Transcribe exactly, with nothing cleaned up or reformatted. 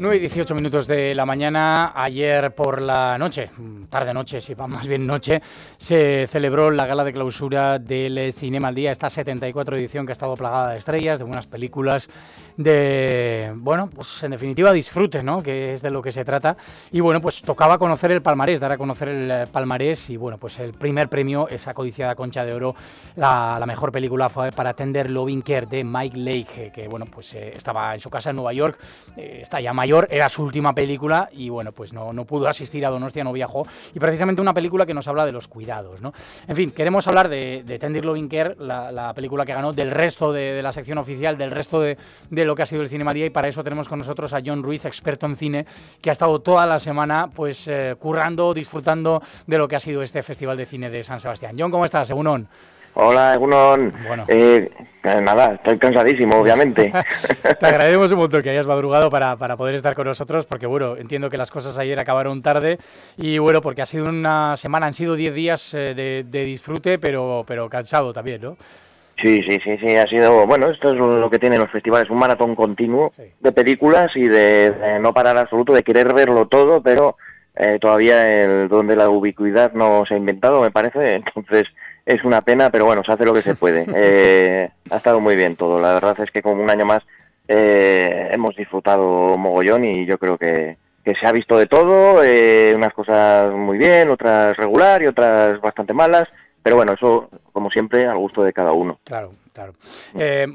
nueve y dieciocho minutos de la mañana. Ayer por la noche, tarde-noche, sí, más bien noche, se celebró la gala de clausura del Cinema al Día, esta setenta y cuatro edición que ha estado plagada de estrellas, de buenas películas, de, bueno, pues en definitiva disfrute, ¿no?, que es de lo que se trata. Y bueno, pues tocaba conocer el palmarés, dar a conocer el palmarés, y bueno, pues el primer premio, esa codiciada Concha de Oro, la, la mejor película fue para Tender Loving Care, de Mike Leigh, que bueno, pues eh, estaba en su casa en Nueva York, eh, está ya mayor, era su última película y bueno, pues no, no pudo asistir a Donostia, no viajó, y precisamente una película que nos habla de los cuidados, ¿no? En fin, queremos hablar de, de Tender Loving Care, la, la película que ganó, del resto de, de la sección oficial, del resto de, de lo que ha sido el Cinema Día, y para eso tenemos con nosotros a Jon Ruiz, experto en cine, que ha estado toda la semana pues eh, currando, disfrutando de lo que ha sido este Festival de Cine de San Sebastián. Jon, ¿cómo estás? Egunon. Hola, Egunon. Bueno. Eh, nada, estoy cansadísimo, obviamente. Te agradecemos un montón que hayas madrugado para, para poder estar con nosotros, porque bueno, entiendo que las cosas ayer acabaron tarde y bueno, porque ha sido una semana, han sido diez días eh, de, de disfrute, pero, pero cansado también, ¿no? Sí, sí, sí, sí, ha sido, bueno, esto es lo que tienen los festivales, un maratón continuo sí. de películas y de, de no parar absoluto, de querer verlo todo, pero eh, todavía el donde la ubicuidad no se ha inventado, me parece, entonces es una pena, pero bueno, se hace lo que se puede. Eh, ha estado muy bien todo, la verdad es que como un año más eh, hemos disfrutado mogollón y yo creo que, que se ha visto de todo, eh, unas cosas muy bien, otras regular y otras bastante malas, pero bueno, eso como siempre al gusto de cada uno. Claro, claro. Eh,